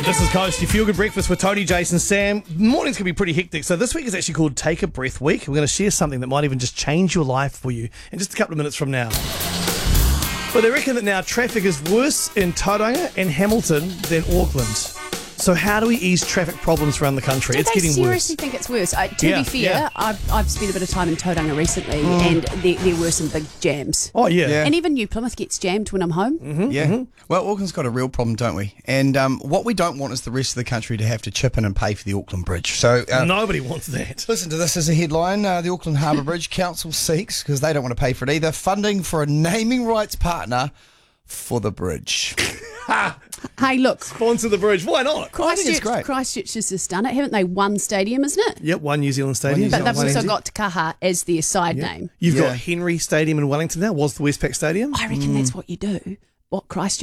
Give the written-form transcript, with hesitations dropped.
This is Coast, your feel-good breakfast with Tony, Jason, Sam. Mornings can be pretty hectic, so this week is actually called Take a Breath Week. We're going to share something that might even just change your life for you in just a couple of minutes from now. But they reckon that now traffic is worse in Tauranga and Hamilton than Auckland. So how do we ease traffic problems around the country? It's getting worse. I seriously think it's worse. To be fair, I've spent a bit of time in Tauranga recently, and there were some big jams. Oh, yeah. And even New Plymouth gets jammed when I'm home. Well, Auckland's got a real problem, don't we? And what we don't want is the rest of the country to have to chip in and pay for the Auckland Bridge. So Nobody wants that. listen to this as a headline. The Auckland Harbour Bridge Council seeks, because they don't want to pay for it either, funding for a naming rights partner for the bridge. Hey, look, Sponsor the bridge. Why not? I think it's great. Christchurch has just done it, haven't they? One stadium, isn't it? Yep, one New Zealand stadium. But they've One also NZ. got Te Kaha as their side name. You've Yeah. got Henry Stadium in Wellington now. Was the Westpac Stadium. I reckon that's what you do. What Christchurch